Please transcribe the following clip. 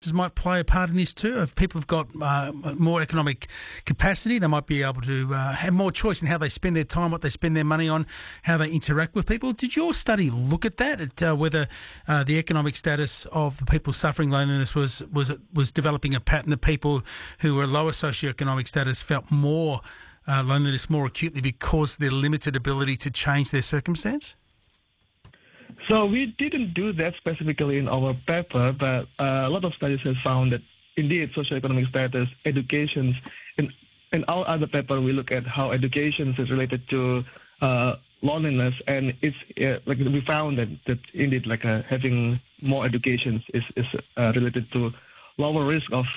factors might play a part in this too? If people have got more economic capacity, they might be able to have more choice in how they spend their time, what they spend their money on, how they interact with people. Did your study look at that, at whether the economic status of the people suffering loneliness was developing a pattern that people who were lower socioeconomic status felt more loneliness more acutely because of their limited ability to change their circumstance? So we didn't do that specifically in our paper, but a lot of studies have found that indeed socioeconomic status, education, in our other paper we look at how education is related to loneliness, and it's like we found that indeed like having more education is related to lower risk of